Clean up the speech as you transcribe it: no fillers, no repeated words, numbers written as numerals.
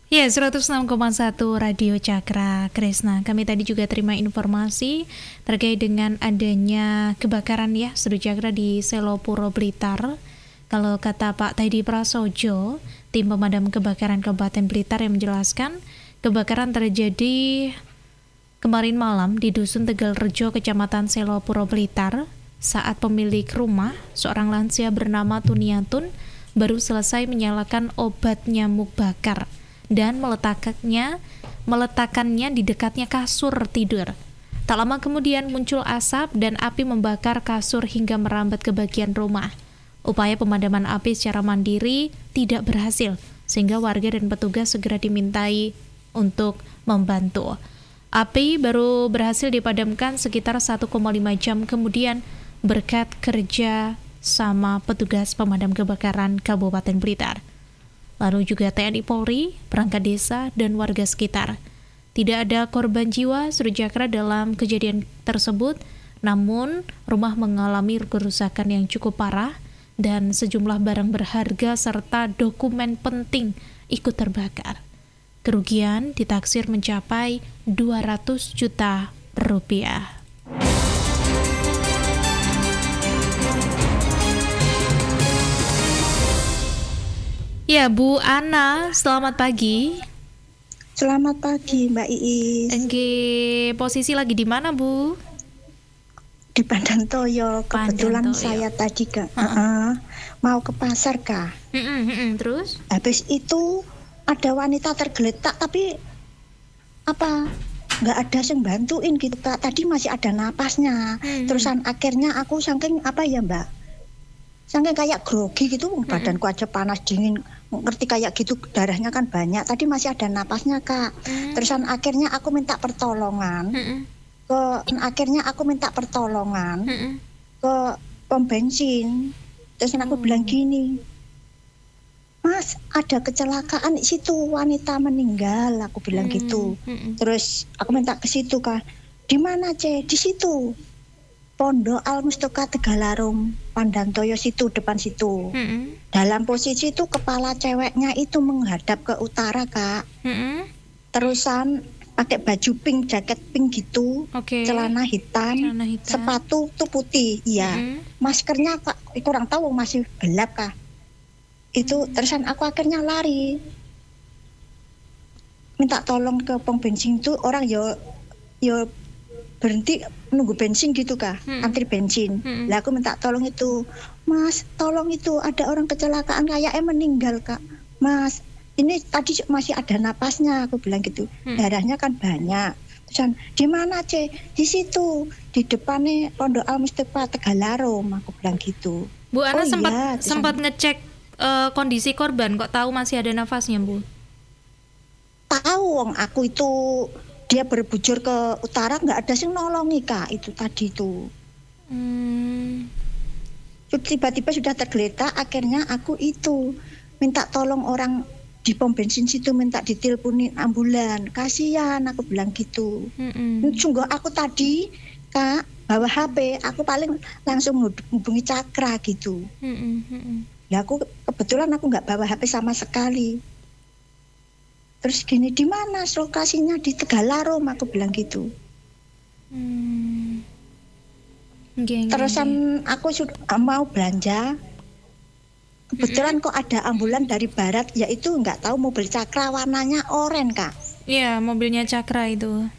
Ya, 106,1 Radio Cakra Kresna. Kami tadi juga terima informasi terkait dengan adanya kebakaran ya, Seru Cakra di Selopuro Blitar. Kalau kata Pak Teddy Prasojo, tim pemadam kebakaran Kabupaten Blitar yang menjelaskan, kebakaran terjadi kemarin malam di Dusun Tegalrejo, Kecamatan Selopuro Blitar, saat pemilik rumah, seorang lansia bernama Tuniatun, baru selesai menyalakan obat nyamuk bakar dan meletakkannya di dekatnya kasur tidur. Tak lama kemudian muncul asap dan api membakar kasur hingga merambat ke bagian rumah. Upaya pemadaman api secara mandiri tidak berhasil, sehingga warga dan petugas segera dimintai untuk membantu. Api baru berhasil dipadamkan sekitar 1,5 jam kemudian berkat kerja sama petugas pemadam kebakaran Kabupaten Blitar. Lalu juga TNI Polri, perangkat desa, dan warga sekitar. Tidak ada korban jiwa Seru Cakra dalam kejadian tersebut, namun rumah mengalami kerusakan yang cukup parah dan sejumlah barang berharga serta dokumen penting ikut terbakar. Kerugian ditaksir mencapai 200 juta rupiah. Ya, Bu Ana, selamat pagi. Selamat pagi, Mbak Iis. Posisi lagi di mana, Bu? Di Pandantoyo. Kebetulan Pandantoyo. saya tadi mau ke pasar, Kak. Terus? Habis itu ada wanita tergeletak, tapi nggak ada yang bantuin gitu, Kak. Tadi masih ada napasnya. Terusan akhirnya aku saking Mbak? Saking kayak grogi gitu, badanku aja panas dingin, ngerti kayak gitu, darahnya kan banyak. Tadi masih ada napasnya, Kak. Terusan akhirnya aku minta pertolongan ke pom bensin. Terus aku bilang gini, Mas, ada kecelakaan di situ, wanita meninggal, aku bilang gitu. Terus aku minta ke situ, Kak. Di mana, Ce? Di situ. Pondok Al Mustoqa Tegalarum, Pandantoyo situ, depan situ. Dalam posisi itu kepala ceweknya itu menghadap ke utara, Kak. Terusan pakai baju pink, jaket pink gitu, celana hitam, sepatu tuh putih, iya. Maskernya Kak, kurang tahu masih gelap, Kak. Itu terusan aku akhirnya lari, minta tolong ke pom bensin itu, orang yo berhenti nunggu bensin gitu, Kak, antri bensin. Lah aku minta tolong itu, Mas, tolong itu ada orang kecelakaan kayaknya meninggal, Kak. Mas, ini tadi masih ada napasnya, aku bilang gitu. Darahnya kan banyak. Terus di mana, Ce? Di situ, di depannya Pondok Al Mustoqa Tegalarum, aku bilang gitu. Bu Ana iya, sempat ngecek kondisi korban, kok tahu masih ada nafasnya, Bu? Tahu wong aku itu dia berbujur ke utara, nggak ada yang nolongi, Kak, itu tadi tuh. Tiba-tiba sudah tergeletak, akhirnya aku itu minta tolong orang di pom bensin situ, minta diteleponin ambulan. Kasihan, aku bilang gitu. Sungguh aku tadi, Kak, bawa HP, aku paling langsung hubungi Cakra gitu. Ya aku kebetulan aku nggak bawa HP sama sekali. Terus gini, di mana lokasinya? Di Tegalarum, aku bilang gitu. Terusan aku sudah mau belanja. Kebetulan kok ada ambulan dari barat, yaitu nggak tahu mobil Cakra warnanya oranye, Kak. Iya, mobilnya Cakra itu.